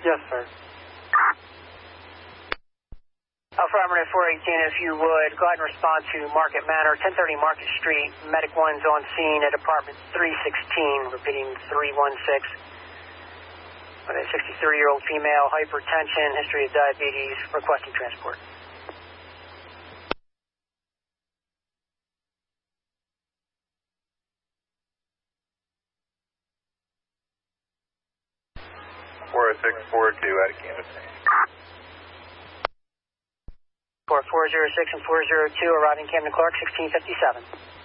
Yes, sir. Affirmative 418, if you would, go ahead and respond to Market Manor, 1030 Market Street. Medic 1's on scene at apartment 316, repeating 316. With a 63-year-old female, hypertension, history of diabetes, requesting transport. out of Canvas. 4406 and 402 arriving Camden Clark, 1657.